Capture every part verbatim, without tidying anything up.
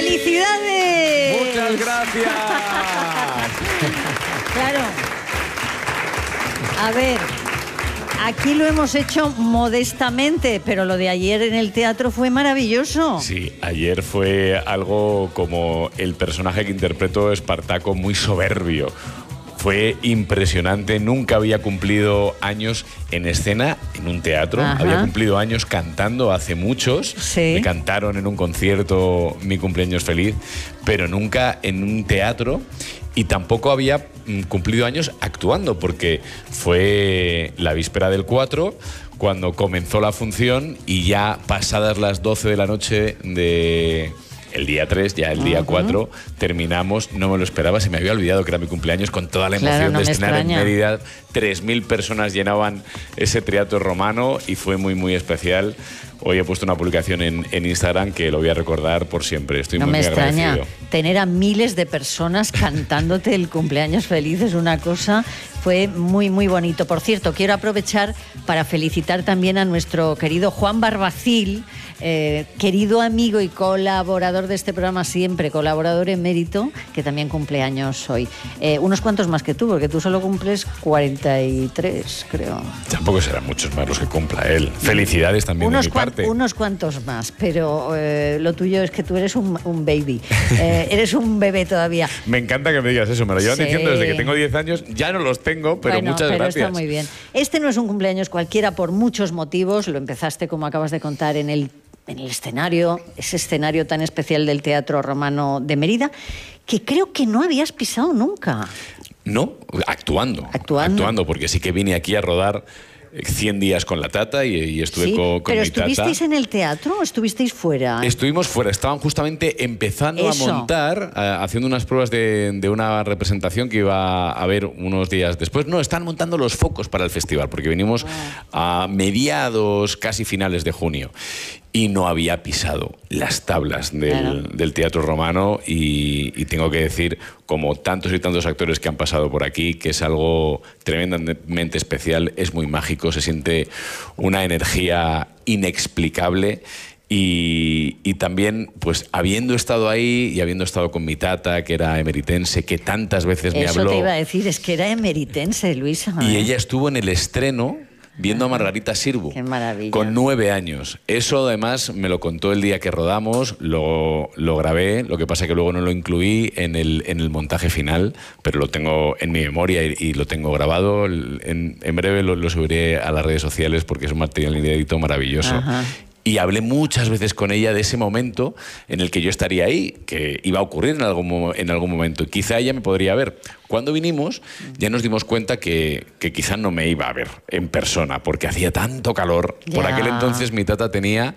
¡Felicidades! ¡Muchas gracias! Claro. A ver, aquí lo hemos hecho modestamente, pero lo de ayer en el teatro fue maravilloso. Sí, ayer fue algo como el personaje que interpretó Espartaco, muy soberbio. Fue impresionante, nunca había cumplido años en escena, en un teatro. Ajá. Había cumplido años cantando hace muchos. Sí. Me cantaron en un concierto Mi cumpleaños feliz, pero nunca en un teatro. Y tampoco había cumplido años actuando, porque fue la víspera del cuatro, cuando comenzó la función, y ya pasadas las doce de la noche de... el día tres, ya el día cuatro, uh-huh. terminamos. No me lo esperaba, se me había olvidado que era mi cumpleaños, con toda la emoción claro, no de estrenar en Mérida. tres mil personas llenaban ese teatro romano y fue muy, muy especial. Hoy he puesto una publicación en, en Instagram que lo voy a recordar por siempre. Estoy no muy, me muy extraña agradecido. Tener a miles de personas cantándote el cumpleaños feliz es una cosa, fue muy, muy bonito. Por cierto, quiero aprovechar para felicitar también a nuestro querido Juan Barbacil, eh, querido amigo y colaborador de este programa siempre, colaborador emérito, que también cumple años hoy. Eh, unos cuantos más que tú, porque tú solo cumples cuarenta y tres, creo. Tampoco serán muchos más los que cumpla él. Felicidades también unos de mi parte. Unos cuantos más, pero eh, lo tuyo es que tú eres un, un baby. Eh, eres un bebé todavía. Me encanta que me digas eso, me lo llevan sí. diciendo desde que tengo diez años. Ya no los tengo, pero bueno, muchas pero gracias. Está muy bien. Este no es un cumpleaños cualquiera por muchos motivos. Lo empezaste, como acabas de contar, en el, en el escenario, ese escenario tan especial del Teatro Romano de Mérida, que creo que no habías pisado nunca. No, actuando. Actuando. Actuando, porque sí que vine aquí a rodar cien días con la Tata y, y estuve sí, con, con pero mi Tata. ¿estuvisteis en el teatro o estuvisteis fuera? Estuvimos fuera, estaban justamente empezando Eso. a montar, a, haciendo unas pruebas de, de una representación que iba a haber unos días después. No, están montando los focos para el festival, porque venimos a mediados, casi finales de junio. Y no había pisado las tablas del, claro. del Teatro Romano y, y tengo que decir, como tantos y tantos actores que han pasado por aquí, que es algo tremendamente especial, es muy mágico, se siente una energía inexplicable. Y, y también, pues, habiendo estado ahí y habiendo estado con mi Tata, que era emeritense, que tantas veces me Eso habló... te iba a decir, es que era emeritense, Luisa. Y ¿eh? ella estuvo en el estreno viendo a Margarita Sirbu. Qué maravilla. Con nueve años. Eso, además, me lo contó el día que rodamos, lo, lo grabé, lo que pasa es que luego no lo incluí en el, en el montaje final, pero lo tengo en mi memoria y, y lo tengo grabado. En, en breve lo, lo subiré a las redes sociales porque es un material inédito maravilloso. Ajá. Y hablé muchas veces con ella de ese momento en el que yo estaría ahí, que iba a ocurrir en algún, en algún momento. Quizá ella me podría ver. Cuando vinimos, ya nos dimos cuenta que, que quizá no me iba a ver en persona, porque hacía tanto calor. Ya. Por aquel entonces mi Tata tenía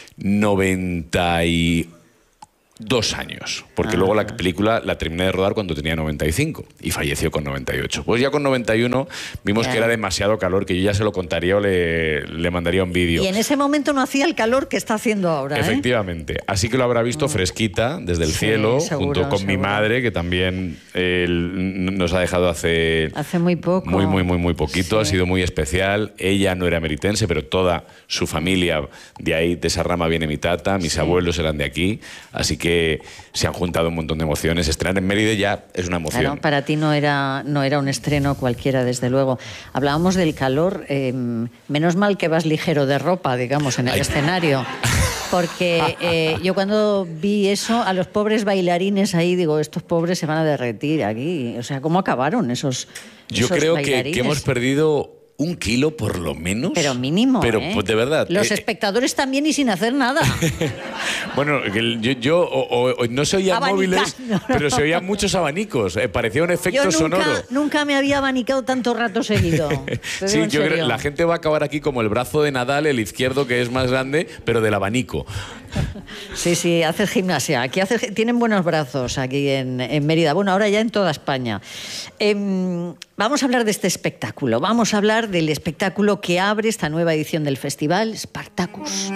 noventa y dos años, porque ah. luego la película la terminé de rodar cuando tenía noventa y cinco y falleció con noventa y ocho. Pues ya con noventa y uno vimos claro. que era demasiado calor, que yo ya se lo contaría o le, le mandaría un vídeo. Y en ese momento no hacía el calor que está haciendo ahora. Efectivamente. ¿eh? Así que lo habrá visto mm. fresquita desde el sí, cielo, seguro, junto con seguro. mi madre, que también eh, nos ha dejado hace... Hace muy poco. Muy, muy, muy, muy poquito. Sí. Ha sido muy especial. Ella no era emeritense, pero toda su familia, de ahí, de esa rama, viene mi Tata. Mis sí. abuelos eran de aquí. Así que se han juntado un montón de emociones. Estrenar en Mérida ya es una emoción. Claro, para ti no era, no era un estreno cualquiera, desde luego. Hablábamos del calor. Eh, menos mal que vas ligero de ropa, digamos, en el Ay. escenario. Porque eh, yo cuando vi eso, a los pobres bailarines ahí, digo, estos pobres se van a derretir aquí. O sea, ¿cómo acabaron esos, yo esos creo bailarines? Que, que hemos perdido un kilo por lo menos. Pero mínimo, Pero ¿eh? pues, de verdad. Los eh, espectadores también y sin hacer nada. Bueno, yo, yo o, o, no se oían Abanicando. móviles, pero se oían muchos abanicos. Eh, parecía un efecto yo nunca, sonoro. Nunca me había abanicado tanto rato seguido. Sí, yo creo que la gente va a acabar aquí como el brazo de Nadal, el izquierdo que es más grande, pero del abanico. Sí, sí, haces gimnasia. Aquí haces, tienen buenos brazos aquí en, en Mérida. Bueno, ahora ya en toda España. Eh, vamos a hablar de este espectáculo. Vamos a hablar del espectáculo que abre esta nueva edición del festival, Spartacus.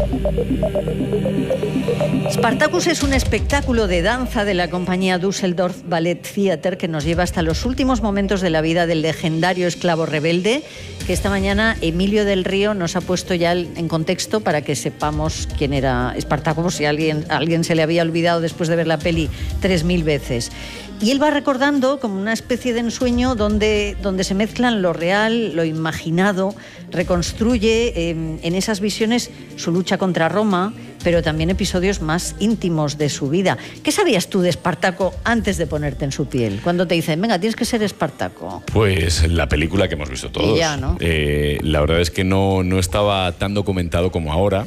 Spartacus es un espectáculo de danza de la compañía Düsseldorf Ballet Theater que nos lleva hasta los últimos momentos de la vida del legendario esclavo rebelde, que esta mañana Emilio del Río nos ha puesto ya en contexto para que sepamos quién era Spartacus, si a alguien, a alguien se le había olvidado después de ver la peli tres mil veces. Y él va recordando como una especie de ensueño donde, donde se mezclan lo real, lo imaginado, reconstruye eh, en esas visiones su lucha contra Roma, pero también episodios más íntimos de su vida. ¿Qué sabías tú de Espartaco antes de ponerte en su piel? Cuando te dicen, venga, tienes que ser Espartaco. Pues la película que hemos visto todos. Y ya, ¿no? Eh, la verdad es que no, no estaba tan documentado como ahora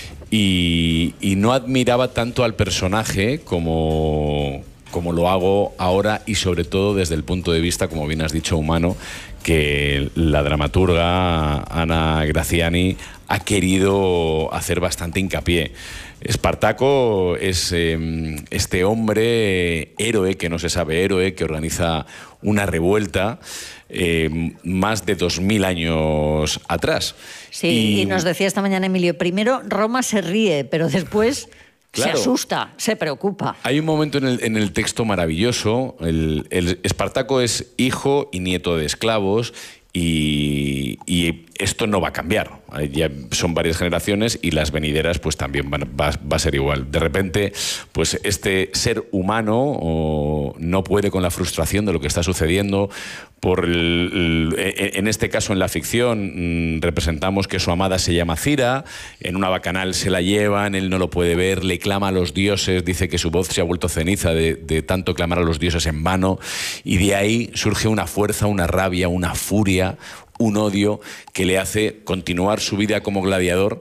y, y no admiraba tanto al personaje como... como lo hago ahora y sobre todo desde el punto de vista, como bien has dicho, humano, que la dramaturga Ana Graziani ha querido hacer bastante hincapié. Espartaco es eh, este hombre héroe, que no se sabe héroe, que organiza una revuelta eh, más de dos mil años atrás. Sí, y... y nos decía esta mañana Emilio, primero Roma se ríe, pero después... Claro. Se asusta, se preocupa. Hay un momento en el, en el texto maravilloso. El, el Espartaco es hijo y nieto de esclavos y, y esto no va a cambiar. Ya son varias generaciones y las venideras pues también van, va, va a ser igual. De repente, pues este ser humano o, no puede con la frustración de lo que está sucediendo. Por el, el, en este caso, en la ficción, mmm, representamos que su amada se llama Cira, en una bacanal se la llevan, él no lo puede ver, le clama a los dioses, dice que su voz se ha vuelto ceniza de, de tanto clamar a los dioses en vano, y de ahí surge una fuerza, una rabia, una furia, un odio que le hace continuar su vida como gladiador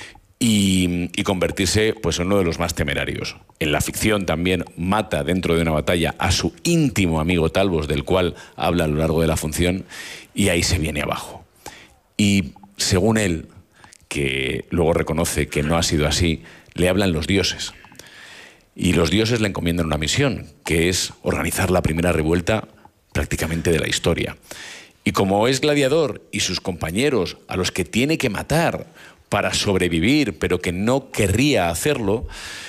y, y convertirse pues, en uno de los más temerarios. En la ficción también mata dentro de una batalla a su íntimo amigo Talbos, del cual habla a lo largo de la función, y ahí se viene abajo. Y según él, que luego reconoce que no ha sido así, le hablan los dioses. Y los dioses le encomiendan una misión, que es organizar la primera revuelta prácticamente de la historia. Y como es gladiador y sus compañeros a los que tiene que matar para sobrevivir, pero que no querría hacerlo,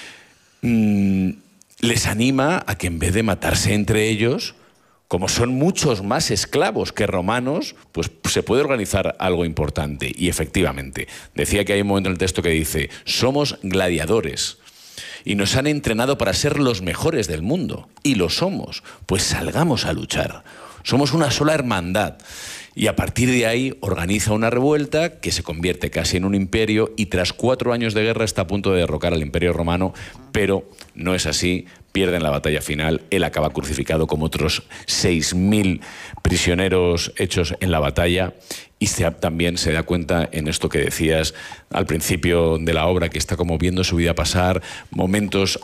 mmm, les anima a que en vez de matarse entre ellos, como son muchos más esclavos que romanos, pues se puede organizar algo importante. Y efectivamente, decía que hay un momento en el texto que dice, somos gladiadores y nos han entrenado para ser los mejores del mundo. Y lo somos, pues salgamos a luchar. Somos una sola hermandad. Y a partir de ahí organiza una revuelta que se convierte casi en un imperio y tras cuatro años de guerra está a punto de derrocar al Imperio Romano, pero no es así, pierden la batalla final, él acaba crucificado como otros seis mil prisioneros hechos en la batalla y se, también se da cuenta en esto que decías al principio de la obra, que está como viendo su vida pasar, momentos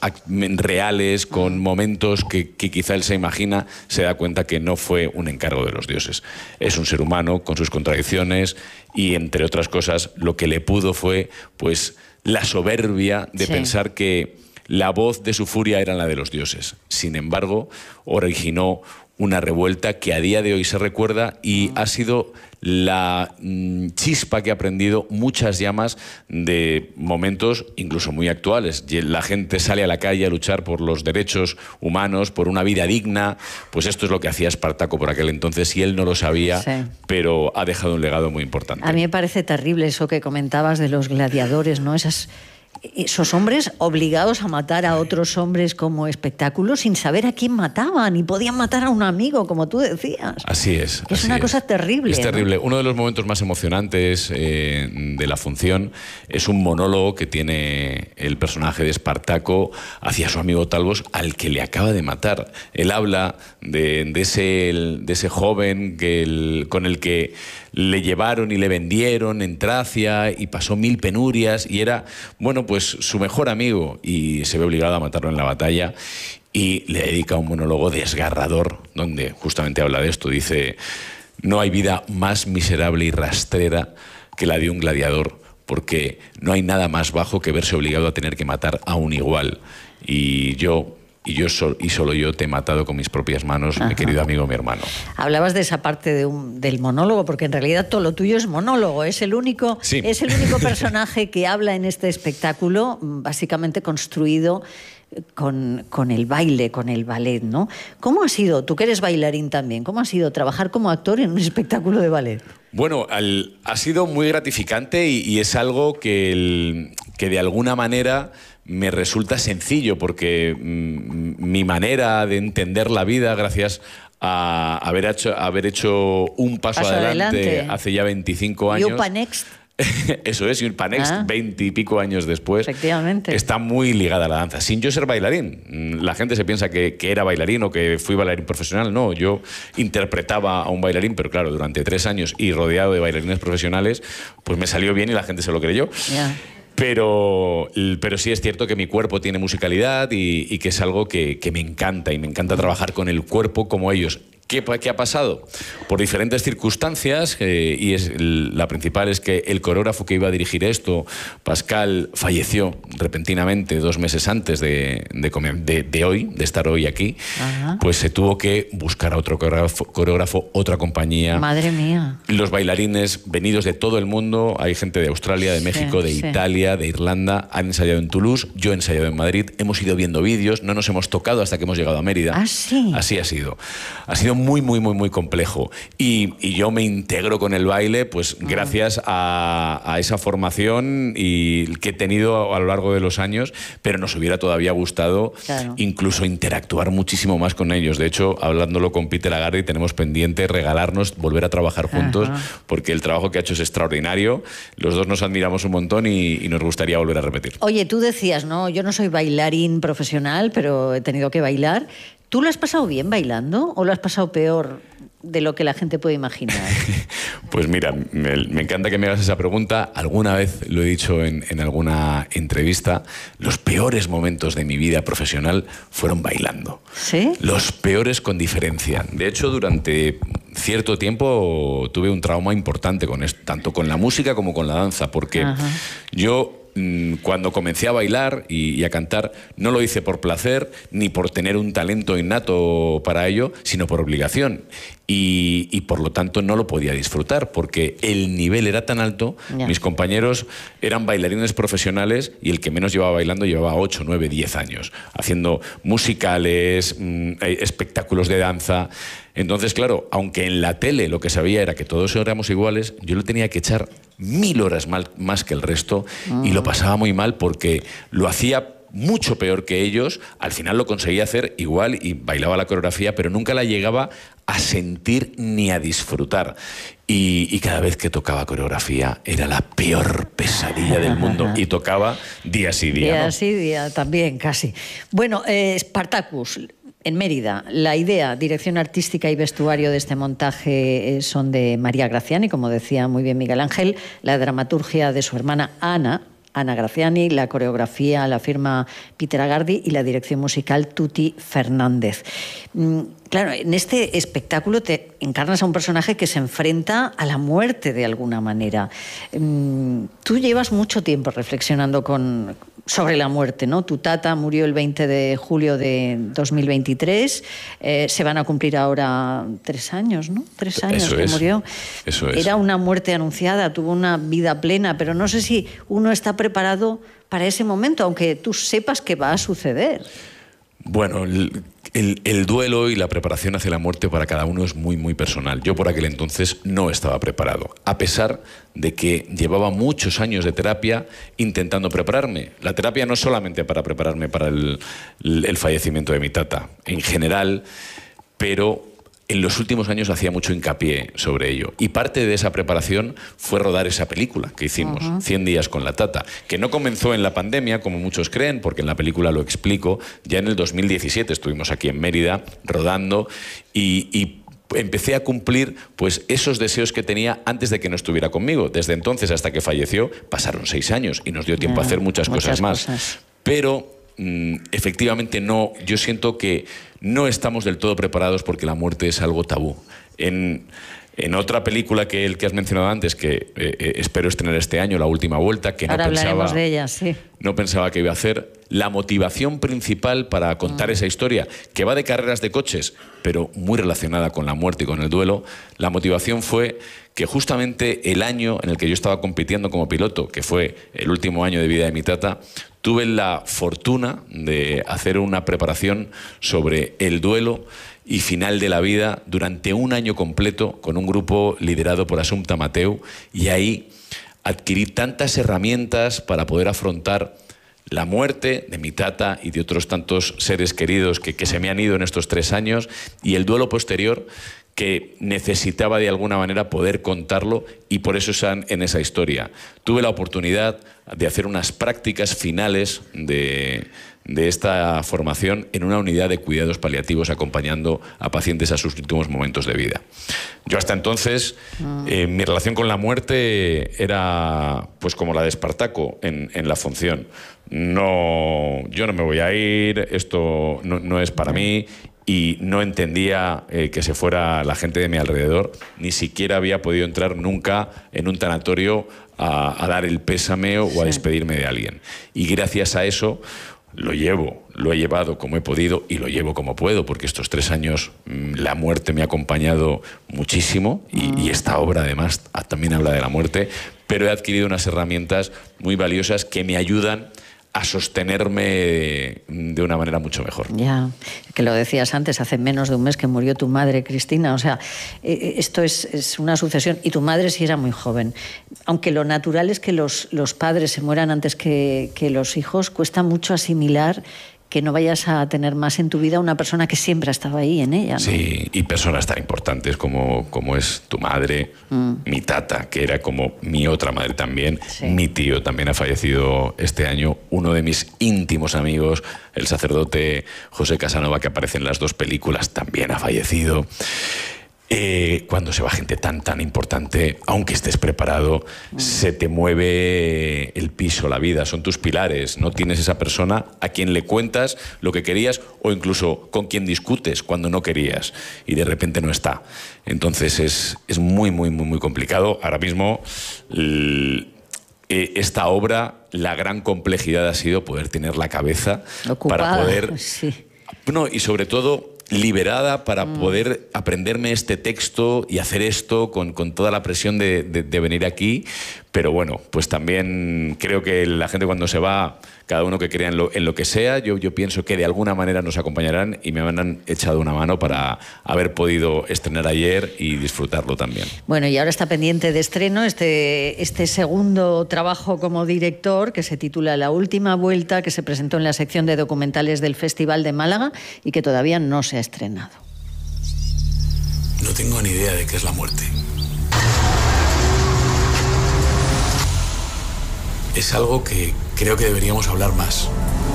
reales con momentos que, que quizá él se imagina, se da cuenta que no fue un encargo de los dioses. Es un ser humano con sus contradicciones y, entre otras cosas, lo que le pudo fue pues la soberbia de sí. pensar que la voz de su furia era la de los dioses. Sin embargo, originó una revuelta que a día de hoy se recuerda y ha sido la mm, chispa que ha prendido muchas llamas de momentos incluso muy actuales. La gente sale a la calle a luchar por los derechos humanos, por una vida digna. Pues esto es lo que hacía Espartaco por aquel entonces y él no lo sabía, sí. pero ha dejado un legado muy importante. A mí me parece terrible eso que comentabas de los gladiadores, ¿no? Esas... Esos hombres obligados a matar a otros hombres como espectáculo sin saber a quién mataban y podían matar a un amigo, como tú decías. Así es. Es así una es. cosa terrible. Es terrible. ¿no? Uno de los momentos más emocionantes eh, de la función es un monólogo que tiene el personaje de Espartaco hacia su amigo Talbos, al que le acaba de matar. Él habla de, de, ese, de ese joven que el, con el que le llevaron y le vendieron en Tracia y pasó mil penurias y era, bueno, pues su mejor amigo y se ve obligado a matarlo en la batalla y le dedica un monólogo desgarrador donde justamente habla de esto. Dice, no hay vida más miserable y rastrera que la de un gladiador porque no hay nada más bajo que verse obligado a tener que matar a un igual. Y yo y, yo sol, y solo yo te he matado con mis propias manos, Ajá. mi querido amigo, mi hermano. Hablabas de esa parte de un, del monólogo, porque en realidad todo lo tuyo es monólogo, es el único, sí. es el único personaje que habla en este espectáculo, básicamente construido Con, con el baile, con el ballet, ¿no? ¿Cómo ha sido, tú que eres bailarín también, cómo ha sido trabajar como actor en un espectáculo de ballet? Bueno, al, ha sido muy gratificante y, y es algo que, el, que de alguna manera me resulta sencillo, porque mm, mi manera de entender la vida, gracias a haber hecho, haber hecho un paso, paso adelante, adelante hace ya veinticinco años. Yupa Next. Eso es, y Panext, ah, veinte y pico años después, efectivamente, está muy ligada a la danza. Sin yo ser bailarín. La gente se piensa que, que era bailarín o que fui bailarín profesional. No, yo interpretaba a un bailarín, pero claro, durante tres años y rodeado de bailarines profesionales, pues me salió bien y la gente se lo creyó. Yeah. Pero, pero sí es cierto que mi cuerpo tiene musicalidad y, y que es algo que, que me encanta, y me encanta trabajar con el cuerpo como ellos. ¿Qué, ¿Qué ha pasado? Por diferentes circunstancias, eh, y es, la principal es que el coreógrafo que iba a dirigir esto, Pascal, falleció repentinamente dos meses antes de, de, de, de hoy, de estar hoy aquí. Ajá. Pues se tuvo que buscar a otro coreógrafo, coreógrafo, otra compañía. Madre mía. Los bailarines venidos de todo el mundo, hay gente de Australia, de México, sí, de sí. Italia, de Irlanda, han ensayado en Toulouse, yo he ensayado en Madrid, hemos ido viendo vídeos, no nos hemos tocado hasta que hemos llegado a Mérida. ¿Ah, sí? Así ha sido. Ha sido muy, muy, muy, muy complejo. Y, y yo me integro con el baile, pues ah. gracias a, a esa formación y que he tenido a lo largo de los años, pero nos hubiera todavía gustado claro. incluso interactuar muchísimo más con ellos. De hecho, hablándolo con Peter Agardi, tenemos pendiente regalarnos, volver a trabajar juntos, Ajá. porque el trabajo que ha hecho es extraordinario. Los dos nos admiramos un montón y, y nos gustaría volver a repetir. Oye, tú decías, no, yo no soy bailarín profesional, pero he tenido que bailar. ¿Tú lo has pasado bien bailando o lo has pasado peor de lo que la gente puede imaginar? Pues mira, me, me encanta que me hagas esa pregunta. Alguna vez lo he dicho en, en alguna entrevista, los peores momentos de mi vida profesional fueron bailando. ¿Sí? Los peores con diferencia. De hecho, durante cierto tiempo tuve un trauma importante con esto, tanto con la música como con la danza, porque Ajá. yo... cuando comencé a bailar y, y a cantar, no lo hice por placer ni por tener un talento innato para ello, sino por obligación. Y, y por lo tanto no lo podía disfrutar, porque el nivel era tan alto. Yeah. Mis compañeros eran bailarines profesionales y el que menos llevaba bailando llevaba ocho, nueve, diez años, haciendo musicales, mmm, espectáculos de danza. Entonces, claro, aunque en la tele lo que sabía era que todos éramos iguales, yo lo tenía que echar mil horas mal, más que el resto mm. y lo pasaba muy mal porque lo hacía mucho peor que ellos. Al final lo conseguía hacer igual y bailaba la coreografía, pero nunca la llegaba a sentir ni a disfrutar. Y, y cada vez que tocaba coreografía era la peor pesadilla del mundo. Y tocaba día sí día. Día ¿no? sí día también, casi. Bueno, eh, Spartacus, en Mérida, la idea, dirección artística y vestuario de este montaje son de María Graziani, como decía muy bien Miguel Ángel, la dramaturgia de su hermana Ana, Ana Graziani, la coreografía la firma Peter Agardi y la dirección musical Tuti Fernández. Claro, en este espectáculo te encarnas a un personaje que se enfrenta a la muerte de alguna manera. Tú llevas mucho tiempo reflexionando con, sobre la muerte, ¿no? Tu tata murió el veinte de julio de dos mil veintitrés, eh, se van a cumplir ahora tres años, ¿no? Tres años Eso que es. murió. Eso es. Era una muerte anunciada, tuvo una vida plena, pero no sé si uno está preparado para ese momento, aunque tú sepas que va a suceder. Bueno, el, el, el duelo y la preparación hacia la muerte para cada uno es muy, muy personal. Yo por aquel entonces no estaba preparado, a pesar de que llevaba muchos años de terapia intentando prepararme. La terapia no solamente para prepararme para el, el fallecimiento de mi tata, en general, pero en los últimos años hacía mucho hincapié sobre ello. Y parte de esa preparación fue rodar esa película que hicimos, uh-huh. cien días con la tata, que no comenzó en la pandemia, como muchos creen, porque en la película lo explico. Ya en el dos mil diecisiete estuvimos aquí en Mérida rodando y... y empecé a cumplir pues, esos deseos que tenía antes de que no estuviera conmigo. Desde entonces hasta que falleció pasaron seis años y nos dio tiempo yeah, a hacer muchas, muchas cosas más. Cosas. Pero mmm, efectivamente no, yo siento que no estamos del todo preparados porque la muerte es algo tabú. En, En otra película que el que has mencionado antes, que eh, espero estrenar este año, La última vuelta, que Ahora no pensaba, hablaremos de ella, sí. no pensaba que iba a hacer, la motivación principal para contar mm. esa historia, que va de carreras de coches, pero muy relacionada con la muerte y con el duelo, la motivación fue que justamente el año en el que yo estaba compitiendo como piloto, que fue el último año de vida de mi tata, tuve la fortuna de hacer una preparación sobre el duelo y final de la vida durante un año completo con un grupo liderado por Assumpta Mateu, y ahí adquirí tantas herramientas para poder afrontar la muerte de mi tata y de otros tantos seres queridos que, que se me han ido en estos tres años, y el duelo posterior, que necesitaba de alguna manera poder contarlo, y por eso están en esa historia. Tuve la oportunidad de hacer unas prácticas finales de, de esta formación en una unidad de cuidados paliativos acompañando a pacientes a sus últimos momentos de vida. Yo hasta entonces, eh, mi relación con la muerte era pues como la de Espartaco en, en la función. No, yo no me voy a ir, esto no, no es para mí. Y no entendía eh, que se fuera la gente de mi alrededor. Ni siquiera había podido entrar nunca en un tanatorio a, a dar el pésame o sí. a despedirme de alguien. Y gracias a eso lo llevo, lo he llevado como he podido y lo llevo como puedo, porque estos tres años mmm, la muerte me ha acompañado muchísimo y, mm. y esta obra además también habla de la muerte, pero he adquirido unas herramientas muy valiosas que me ayudan a sostenerme de una manera mucho mejor. Ya, que lo decías antes, hace menos de un mes que murió tu madre, Cristina. O sea, eh, esto es, es una sucesión. Y tu madre sí era muy joven. Aunque lo natural es que los, los padres se mueran antes que, que los hijos, cuesta mucho asimilar que no vayas a tener más en tu vida una persona que siempre ha estado ahí en ella, ¿no? Sí, y personas tan importantes como, como es tu madre, mm. mi tata, que era como mi otra madre también, sí. mi tío también ha fallecido este año, uno de mis íntimos amigos, el sacerdote José Casanova, que aparece en las dos películas, también ha fallecido. Eh, cuando se va gente tan, tan importante, aunque estés preparado, mm. se te mueve el piso, la vida, son tus pilares. No tienes esa persona a quien le cuentas lo que querías o incluso con quien discutes cuando no querías y de repente no está. Entonces es, es muy, muy, muy, muy complicado. Ahora mismo el, esta obra, la gran complejidad ha sido poder tener la cabeza ocupada, para poder... Sí. No, y sobre todo... liberada para mm. poder aprenderme este texto y hacer esto con, con toda la presión de, de, de venir aquí. Pero bueno, pues también creo que la gente cuando se va, cada uno que crea en lo, en lo que sea, yo, yo pienso que de alguna manera nos acompañarán y me han echado una mano para haber podido estrenar ayer y disfrutarlo también. Bueno, y ahora está pendiente de estreno este, este segundo trabajo como director que se titula La última vuelta, que se presentó en la sección de documentales del Festival de Málaga y que todavía no se ha estrenado. No tengo ni idea de qué es la muerte. Es algo que creo que deberíamos hablar más.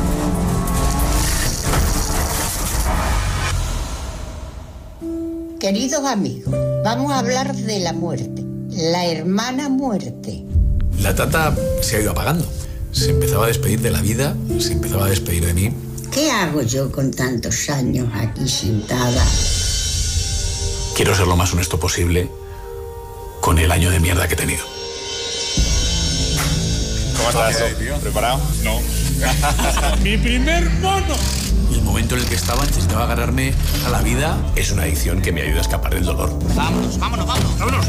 Queridos amigos, vamos a hablar de la muerte, la hermana muerte. La tata se ha ido apagando. Se empezaba a despedir de la vida, se empezaba a despedir de mí. ¿Qué hago yo con tantos años aquí sentada? Quiero ser lo más honesto posible con el año de mierda que he tenido. ¿Cómo estás? Tío? ¿Preparado? No. ¡Mi primer mono! El momento en el que estaba necesitaba agarrarme a la vida. Es una adicción que me ayuda a escapar del dolor. Vámonos, vámonos, vámonos. ¡Vámonos!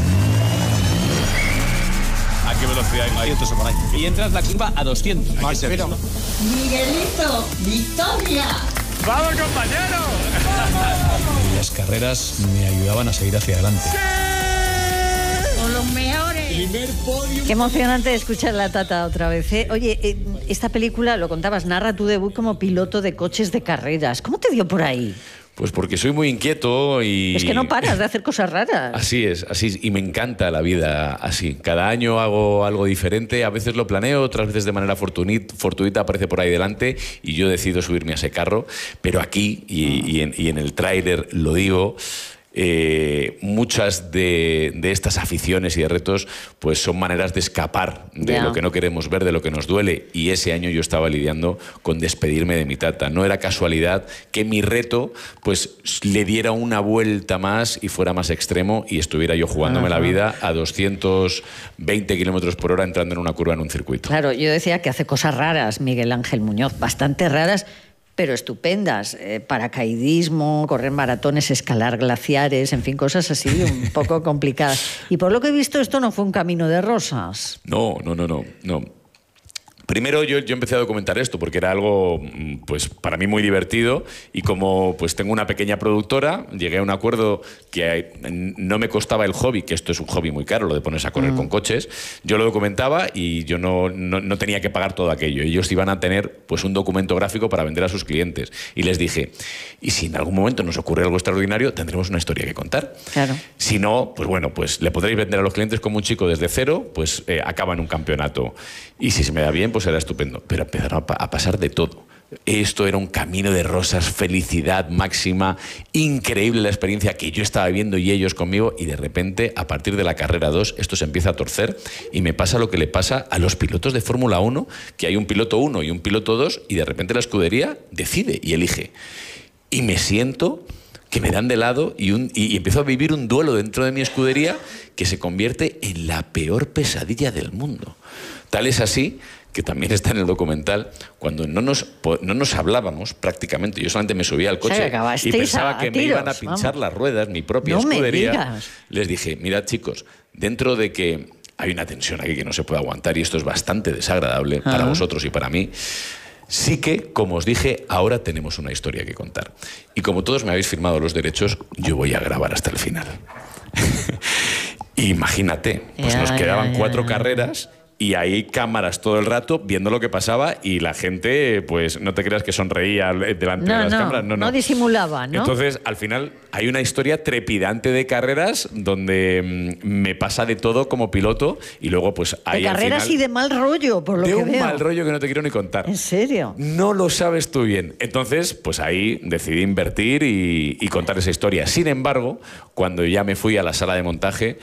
¿A qué velocidad hay? doscientos o por ahí. Y entras la curva a doscientos. Más pero... Miguelito, Victoria. ¡Vamos, compañero! ¡Vamos! Las carreras me ayudaban a seguir hacia adelante. ¡Sí! Con los mejores. Qué emocionante escuchar a la tata otra vez, ¿eh? Oye, eh, esta película, lo contabas, narra tu debut como piloto de coches de carreras. ¿Cómo te dio por ahí? Pues porque soy muy inquieto y... Es que no paras de hacer cosas raras. Así es, así es. Y me encanta la vida así. Cada año hago algo diferente. A veces lo planeo, otras veces de manera fortuita, fortuita aparece por ahí delante y yo decido subirme a ese carro. Pero aquí, y, y, en, y en el tráiler lo digo, eh, muchas de, de estas aficiones y de retos pues son maneras de escapar de yeah. lo que no queremos ver, de lo que nos duele. Y ese año yo estaba lidiando con despedirme de mi tata. No era casualidad que mi reto pues le diera una vuelta más y fuera más extremo y estuviera yo jugándome uh-huh. la vida a doscientos veinte kilómetros por hora entrando en una curva en un circuito. Claro, yo decía que hace cosas raras Miguel Ángel Muñoz, bastante raras, pero estupendas. Eh, paracaidismo, correr maratones, escalar glaciares, en fin, cosas así un poco complicadas. Y por lo que he visto, esto no fue un camino de rosas. No, no, no, no, no. Primero yo, yo empecé a documentar esto porque era algo pues para mí muy divertido y como pues tengo una pequeña productora, llegué a un acuerdo que no me costaba el hobby, que esto es un hobby muy caro, lo de ponerse a correr mm. con coches. Yo lo documentaba y yo no, no, no tenía que pagar todo aquello. Ellos iban a tener pues un documento gráfico para vender a sus clientes. Y les dije, y si en algún momento nos ocurre algo extraordinario, tendremos una historia que contar. Claro. Si no, pues bueno, pues le podréis vender a los clientes como un chico desde cero, pues eh, acaba en un campeonato. Y si se me da bien, pues era estupendo. Pero empezaron a, pa a pasar de todo. Esto era un camino de rosas, felicidad máxima, increíble la experiencia que yo estaba viviendo y ellos conmigo, y de repente, a partir de la carrera dos, esto se empieza a torcer y me pasa lo que le pasa a los pilotos de Fórmula uno, que hay un piloto uno y un piloto dos y de repente la escudería decide y elige. Y me siento que me dan de lado y, un, y, y empiezo a vivir un duelo dentro de mi escudería que se convierte en la peor pesadilla del mundo. Tal es así que también está en el documental, cuando no nos, no nos hablábamos prácticamente, yo solamente me subía al coche o sea, y pensaba que tiros, me iban a pinchar vamos. las ruedas, mi propia no escudería, les dije, mirad chicos, dentro de que hay una tensión aquí que no se puede aguantar y esto es bastante desagradable ah. para vosotros y para mí, sí que, como os dije, ahora tenemos una historia que contar. Y como todos me habéis firmado los derechos, yo voy a grabar hasta el final. Imagínate, pues ya, nos quedaban ya, cuatro ya, ya. carreras y hay cámaras todo el rato viendo lo que pasaba y la gente, pues no te creas que sonreía delante no, de las no, cámaras. No, no, no disimulaba, ¿no? Entonces, al final, hay una historia trepidante de carreras donde mmm, me pasa de todo como piloto y luego, pues ahí de carreras final, y de mal rollo, por lo de que un veo. mal rollo que no te quiero ni contar. ¿En serio? No lo sabes tú bien. Entonces, pues ahí decidí invertir y, y contar esa historia. Sin embargo, cuando ya me fui a la sala de montaje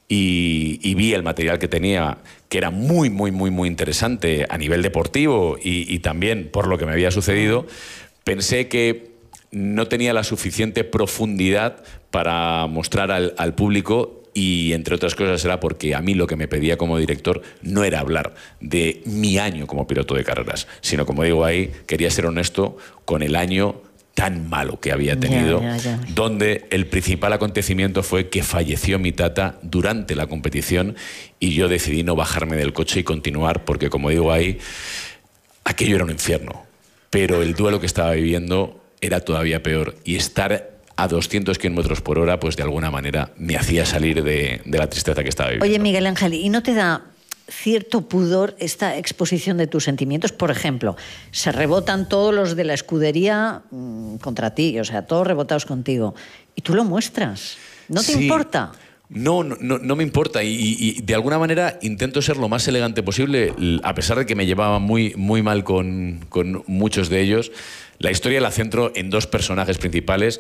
Y, y vi el material que tenía, que era muy, muy, muy, muy interesante a nivel deportivo y, y también por lo que me había sucedido, pensé que no tenía la suficiente profundidad para mostrar al, al público y, entre otras cosas, era porque a mí lo que me pedía como director no era hablar de mi año como piloto de carreras, sino, como digo ahí, quería ser honesto con el año tan malo que había tenido, ya, ya, ya. donde el principal acontecimiento fue que falleció mi tata durante la competición y yo decidí no bajarme del coche y continuar porque, como digo ahí, aquello era un infierno. Pero el duelo que estaba viviendo era todavía peor y estar a doscientos kilómetros por hora, pues de alguna manera me hacía salir de, de la tristeza que estaba viviendo. Oye, Miguel Ángel, ¿y no te da cierto pudor esta exposición de tus sentimientos? Por ejemplo, se rebotan todos los de la escudería mmm, contra ti, o sea, todos rebotados contigo, y tú lo muestras. ¿No te sí. importa? No, no, no me importa y, y, y de alguna manera intento ser lo más elegante posible, a pesar de que me llevaba muy, muy mal con, con muchos de ellos. La historia la centro en dos personajes principales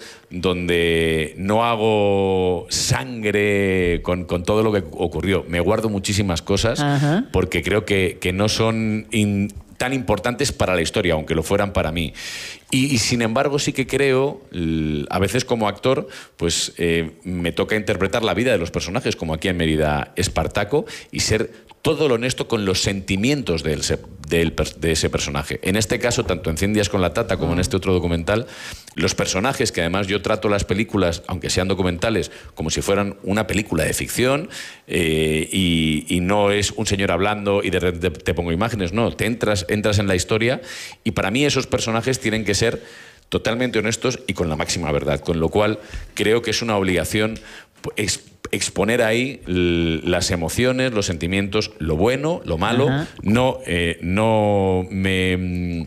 donde no hago sangre con, con todo lo que ocurrió. Me guardo muchísimas cosas Ajá. porque creo que, que no son in, tan importantes para la historia, aunque lo fueran para mí. Y, y sin embargo sí que creo, a veces como actor, pues eh, me toca interpretar la vida de los personajes, como aquí en Mérida Espartaco, y ser todo lo honesto con los sentimientos de, ese, de, el, de ese personaje. En este caso, tanto en cien días con la Tata como en este otro documental, los personajes, que además yo trato las películas, aunque sean documentales, como si fueran una película de ficción, eh, y, y no es un señor hablando y de repente te pongo imágenes, no, te entras, entras en la historia y para mí esos personajes tienen que ser totalmente honestos y con la máxima verdad, con lo cual creo que es una obligación ex, exponer ahí las emociones, los sentimientos, lo bueno, lo malo. Ajá. no eh, no me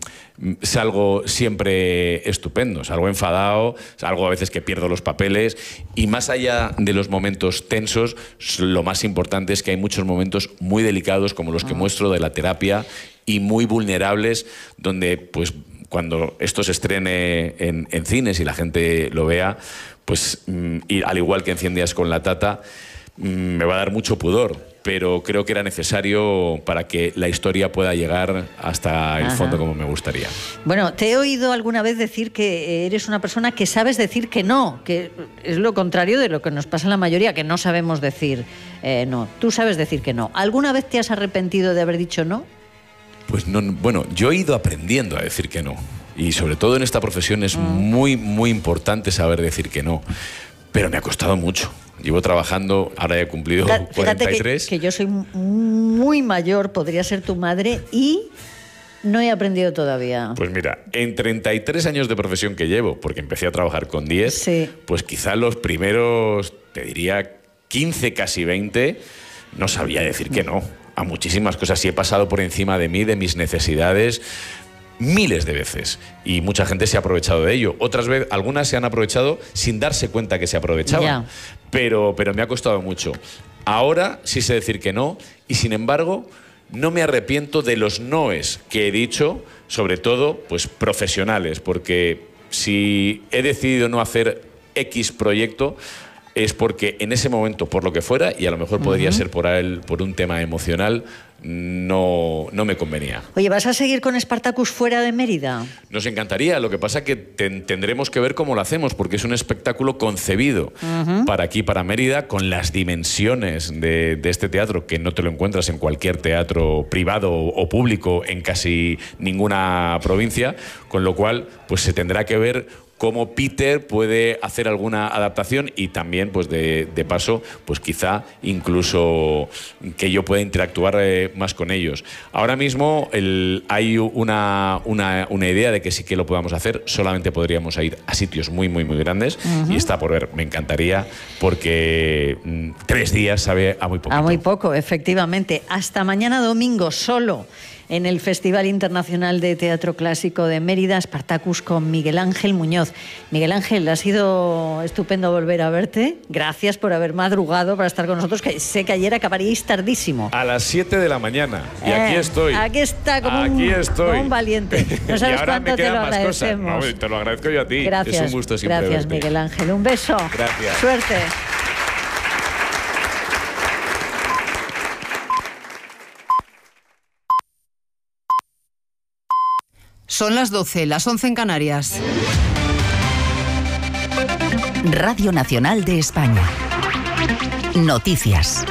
salgo siempre estupendo, salgo enfadado, salgo a veces que pierdo los papeles y más allá de los momentos tensos, lo más importante es que hay muchos momentos muy delicados como los que muestro de la terapia y muy vulnerables donde pues cuando esto se estrene en, en cines y la gente lo vea, pues y al igual que en cien días con la Tata, me va a dar mucho pudor, pero creo que era necesario para que la historia pueda llegar hasta el Ajá. fondo como me gustaría. Bueno, te he oído alguna vez decir que eres una persona que sabes decir que no, que es lo contrario de lo que nos pasa a la mayoría, que no sabemos decir eh, no. Tú sabes decir que no. ¿Alguna vez te has arrepentido de haber dicho no? Pues no, bueno, yo he ido aprendiendo a decir que no. Y sobre todo en esta profesión es mm. muy, muy importante saber decir que no. Pero me ha costado mucho. Llevo trabajando, ahora he cumplido Fíjate cuarenta y tres. Que, que yo soy muy mayor, podría ser tu madre, y no he aprendido todavía. Pues mira, en treinta y tres años de profesión que llevo, porque empecé a trabajar con diez, sí. pues quizá los primeros, te diría, quince, casi veinte, no sabía decir que no a muchísimas cosas. Y he pasado por encima de mí, de mis necesidades, miles de veces, y mucha gente se ha aprovechado de ello. Otras veces, algunas se han aprovechado sin darse cuenta que se aprovechaban, yeah. pero, pero me ha costado mucho. Ahora sí sé decir que no, y sin embargo no me arrepiento de los noes que he dicho, sobre todo pues profesionales, porque si he decidido no hacer X proyecto es porque en ese momento, por lo que fuera, y a lo mejor podría uh-huh. ser por, el, por un tema emocional, no, no me convenía. Oye, ¿vas a seguir con Spartacus fuera de Mérida? Nos encantaría, lo que pasa es que ten, tendremos que ver cómo lo hacemos, porque es un espectáculo concebido uh-huh. para aquí, para Mérida, con las dimensiones de, de este teatro, que no te lo encuentras en cualquier teatro privado o, o público en casi ninguna provincia, con lo cual pues se tendrá que ver cómo Peter puede hacer alguna adaptación, y también, pues de, de paso, pues quizá incluso que yo pueda interactuar eh, más con ellos. Ahora mismo el, hay una, una, una idea de que sí que lo podamos hacer, solamente podríamos ir a sitios muy, muy, muy grandes, uh-huh. y está por ver. Me encantaría, porque mm, tres días sabe a muy poco. A muy poco, efectivamente. Hasta mañana domingo, solo en el Festival Internacional de Teatro Clásico de Mérida, Spartacus con Miguel Ángel Muñoz. Miguel Ángel, ha sido estupendo volver a verte. Gracias por haber madrugado para estar con nosotros, que sé que ayer acabaríais tardísimo. A las siete de la mañana. Y eh, aquí estoy. Aquí está, como, aquí un, estoy. como un valiente. No sabes y ahora cuánto me te lo más agradecemos. Cosas. No, te lo agradezco yo a ti. Gracias, es un gusto siempre gracias verte. Miguel Ángel. Un beso. Gracias. Suerte. Son las doce, las once en Canarias. Radio Nacional de España. Noticias.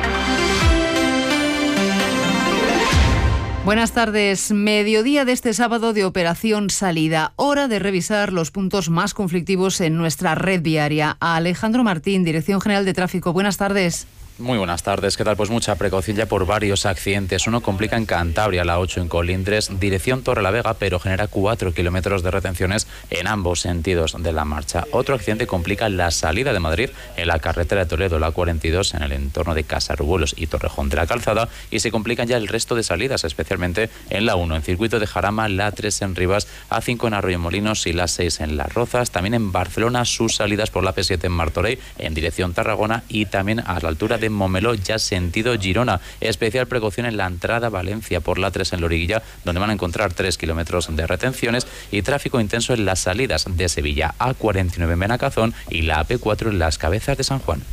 Buenas tardes. Mediodía de este sábado de Operación Salida. Hora de revisar los puntos más conflictivos en nuestra red viaria. A Alejandro Martín, Dirección General de Tráfico. Buenas tardes. Muy buenas tardes, ¿qué tal? Pues mucha precaución ya por varios accidentes. Uno complica en Cantabria, la ocho en Colindres, dirección Torrelavega, pero genera cuatro kilómetros de retenciones en ambos sentidos de la marcha. Otro accidente complica la salida de Madrid en la carretera de Toledo, la cuarenta y dos, en el entorno de Casarubuelos y Torrejón de la Calzada, y se complican ya el resto de salidas, especialmente en la uno, en Circuito de Jarama, la tres en Rivas, A cinco en Arroyomolinos y la seis en Las Rozas. También en Barcelona, sus salidas por la P siete en Martorell, en dirección Tarragona, y también a la altura de Momeló, ya sentido Girona. Especial precaución en la entrada a Valencia por la tres en Loriguilla, donde van a encontrar tres kilómetros de retenciones, y tráfico intenso en las salidas de Sevilla, A cuarenta y nueve en Benacazón y la A P cuatro en Las Cabezas de San Juan.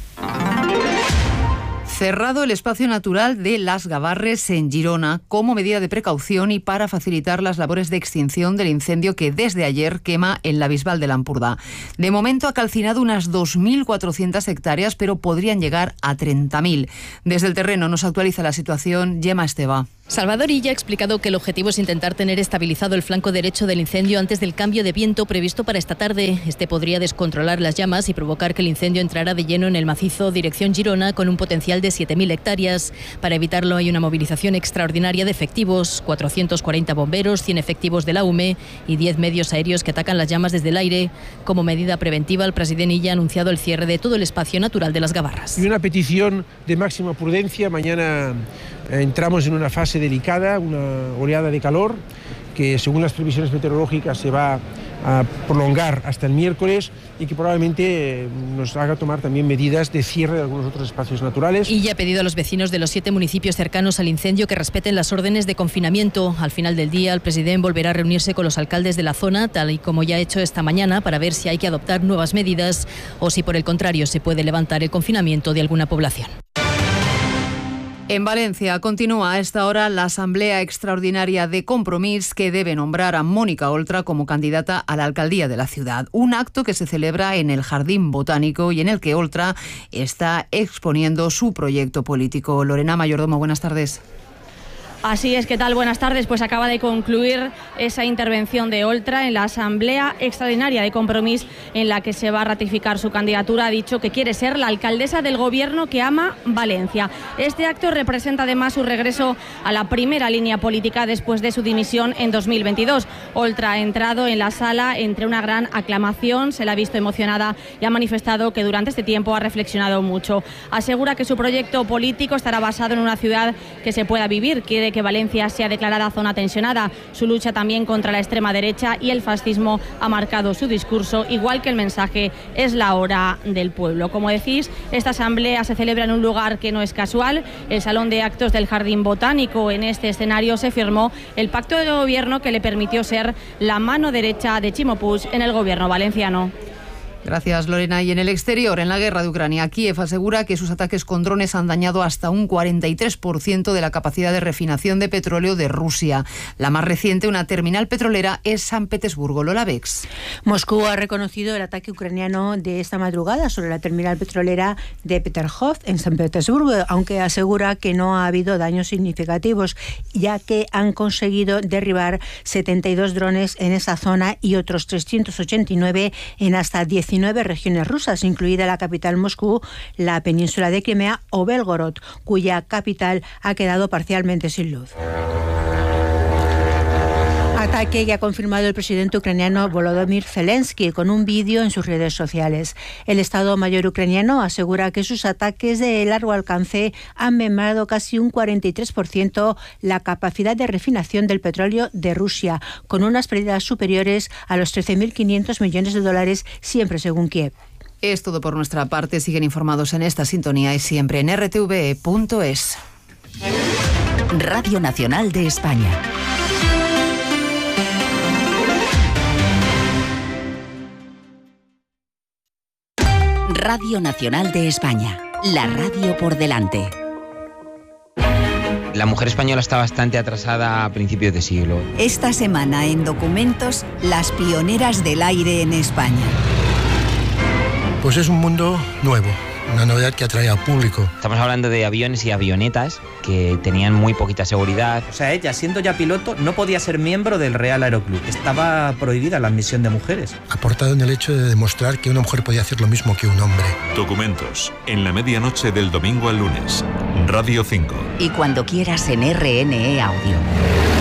Cerrado el espacio natural de Las Gavarres en Girona como medida de precaución y para facilitar las labores de extinción del incendio que desde ayer quema en la Bisbal de la Ampurdá. De momento ha calcinado unas dos mil cuatrocientas hectáreas, pero podrían llegar a treinta mil. Desde el terreno nos actualiza la situación Gemma Esteba. Salvador Illa ha explicado que el objetivo es intentar tener estabilizado el flanco derecho del incendio antes del cambio de viento previsto para esta tarde. Este podría descontrolar las llamas y provocar que el incendio entrara de lleno en el macizo dirección Girona, con un potencial de siete mil hectáreas. Para evitarlo hay una movilización extraordinaria de efectivos, cuatrocientos cuarenta bomberos, cien efectivos de la U M E y diez medios aéreos que atacan las llamas desde el aire. Como medida preventiva, el presidente Illa ha anunciado el cierre de todo el espacio natural de Las Gavarras. Y una petición de máxima prudencia. Mañana entramos en una fase delicada, una oleada de calor que según las previsiones meteorológicas se va a prolongar hasta el miércoles y que probablemente eh, nos haga tomar también medidas de cierre de algunos otros espacios naturales. Y ya ha pedido a los vecinos de los siete municipios cercanos al incendio que respeten las órdenes de confinamiento. Al final del día, el presidente volverá a reunirse con los alcaldes de la zona, tal y como ya ha hecho esta mañana, para ver si hay que adoptar nuevas medidas o si por el contrario se puede levantar el confinamiento de alguna población. En Valencia continúa a esta hora la Asamblea Extraordinaria de Compromís que debe nombrar a Mónica Oltra como candidata a la alcaldía de la ciudad. Un acto que se celebra en el Jardín Botánico y en el que Oltra está exponiendo su proyecto político. Lorena Mayordomo, buenas tardes. Así es, ¿qué tal? Buenas tardes. Pues acaba de concluir esa intervención de Oltra en la Asamblea Extraordinaria de Compromís en la que se va a ratificar su candidatura. Ha dicho que quiere ser la alcaldesa del gobierno que ama Valencia. Este acto representa además su regreso a la primera línea política después de su dimisión en dos mil veintidós. Oltra ha entrado en la sala entre una gran aclamación, se la ha visto emocionada y ha manifestado que durante este tiempo ha reflexionado mucho. Asegura que su proyecto político estará basado en una ciudad que se pueda vivir. Quiere que Valencia sea declarada zona tensionada. Su lucha también contra la extrema derecha y el fascismo ha marcado su discurso, igual que el mensaje "es la hora del pueblo". Como decís, esta asamblea se celebra en un lugar que no es casual, el Salón de Actos del Jardín Botánico. En este escenario se firmó el pacto de gobierno que le permitió ser la mano derecha de Chimo Puig en el gobierno valenciano. Gracias, Lorena. Y en el exterior, en la guerra de Ucrania, Kiev asegura que sus ataques con drones han dañado hasta un cuarenta y tres por ciento de la capacidad de refinación de petróleo de Rusia. La más reciente, una terminal petrolera, es San Petersburgo. Lola Bex. Moscú ha reconocido el ataque ucraniano de esta madrugada sobre la terminal petrolera de Peterhov en San Petersburgo, aunque asegura que no ha habido daños significativos, ya que han conseguido derribar setenta y dos drones en esa zona y otros trescientos ochenta y nueve en hasta diecinueve regiones rusas, incluida la capital Moscú, la península de Crimea o Belgorod, cuya capital ha quedado parcialmente sin luz. Ataque que ha confirmado el presidente ucraniano Volodymyr Zelensky con un vídeo en sus redes sociales. El Estado Mayor ucraniano asegura que sus ataques de largo alcance han mermado casi un cuarenta y tres por ciento la capacidad de refinación del petróleo de Rusia, con unas pérdidas superiores a los trece mil quinientos millones de dólares, siempre según Kiev. Es todo por nuestra parte. Siguen informados en esta sintonía y siempre en r t v punto es. Radio Nacional de España. Radio Nacional de España, la radio por delante. La mujer española está bastante atrasada a principios de siglo. Esta semana en Documentos, las pioneras del aire en España. Pues es un mundo nuevo, una novedad que atrae al público. Estamos hablando de aviones y avionetas que tenían muy poquita seguridad. O sea, ella, siendo ya piloto, no podía ser miembro del Real Aeroclub. Estaba prohibida la admisión de mujeres. Aportado en el hecho de demostrar que una mujer podía hacer lo mismo que un hombre. Documentos, en la medianoche del domingo al lunes. Radio cinco. Y cuando quieras en R N E Audio.